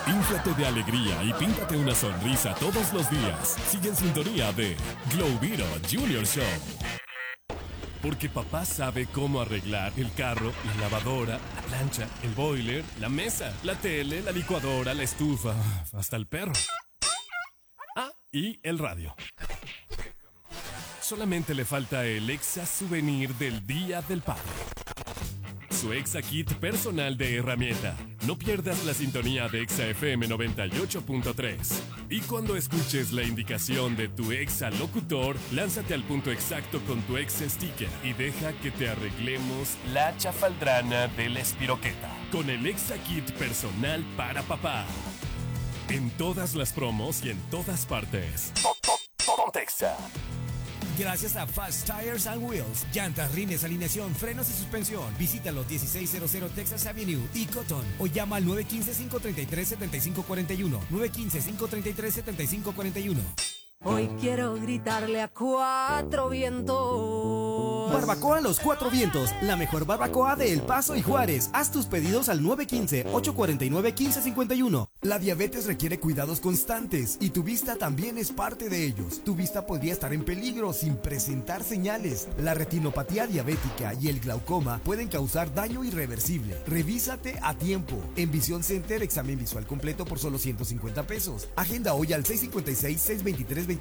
Inflate de alegría y píntate una sonrisa todos los días. Sigue en sintonía de Globito Junior Show. Porque papá sabe cómo arreglar el carro, la lavadora, la plancha, el boiler, la mesa, la tele, la licuadora, la estufa, hasta el perro. Ah, y el radio. Solamente le falta el Exa Souvenir del Día del Padre. Su Exa Kit personal de herramienta. No pierdas la sintonía de Exa FM 98.3. Y cuando escuches la indicación de tu Exa locutor, lánzate al punto exacto con tu Exa sticker y deja que te arreglemos la chafaldrana de la espiroqueta. Con el Exa Kit personal para papá. En todas las promos y en todas partes. Todo Exa. Gracias a Fast Tires and Wheels, llantas, rines, alineación, frenos y suspensión. Visita los 1600 Texas Avenue y Cotton o llama al 915-533-7541. 915-533-7541. Hoy quiero gritarle a cuatro vientos. Barbacoa Los Cuatro Vientos, la mejor barbacoa de El Paso y Juárez. Haz tus pedidos al 915-849-1551. La diabetes requiere cuidados constantes y tu vista también es parte de ellos. Tu vista podría estar en peligro sin presentar señales. La retinopatía diabética y el glaucoma pueden causar daño irreversible. Revísate a tiempo. En Vision Center, examen visual completo por solo 150 pesos. Agenda hoy al 656-623-2414.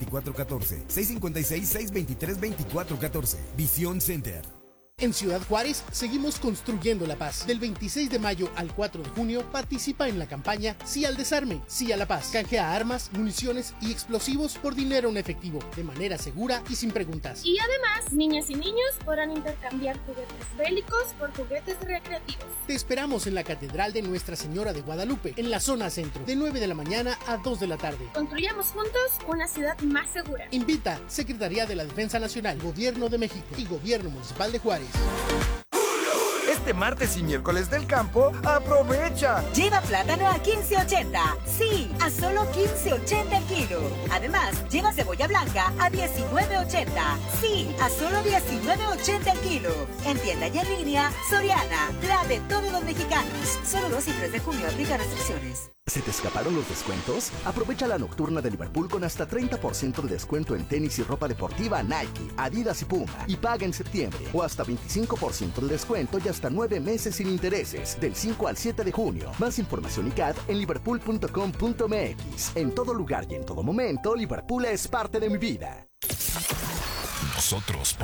656-623-2414. Vision Center. En Ciudad Juárez seguimos construyendo la paz. Del 26 de mayo al 4 de junio participa en la campaña Sí al Desarme, Sí a la Paz. Canjea armas, municiones y explosivos por dinero en efectivo, de manera segura y sin preguntas. Y además, niñas y niños podrán intercambiar juguetes bélicos por juguetes recreativos. Te esperamos en la Catedral de Nuestra Señora de Guadalupe, en la zona centro, de 9 de la mañana a 2 de la tarde. Construyamos juntos una ciudad más segura. Invita Secretaría de la Defensa Nacional, Gobierno de México y Gobierno Municipal de Juárez. Este martes y miércoles del campo, aprovecha. Lleva plátano a 15.80. Sí, a solo 15.80 el kilo. Además, lleva cebolla blanca a 19.80. Sí, a solo 19.80 el kilo. En tienda y en línea, Soriana, la de todos los mexicanos. Solo 2 y 3 de junio aplica restricciones. ¿Se te escaparon los descuentos? Aprovecha la nocturna de Liverpool con hasta 30% de descuento en tenis y ropa deportiva Nike, Adidas y Puma. Y paga en septiembre. O hasta 25% de descuento y hasta 9 meses sin intereses. Del 5 al 7 de junio. Más información y CAD en liverpool.com.mx. En todo lugar y en todo momento, Liverpool es parte de mi vida. Nosotros